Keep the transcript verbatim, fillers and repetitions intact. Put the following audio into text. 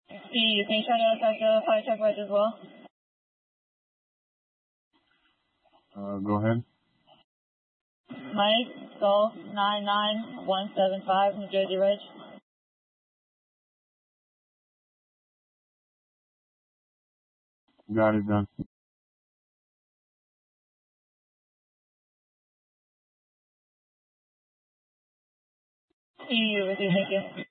You can try to affect the fire truck wedge as well. Uh, go ahead. Mike, Golf nine nine one seven five, New Jersey Ridge. Got it done. See you with you, thank you.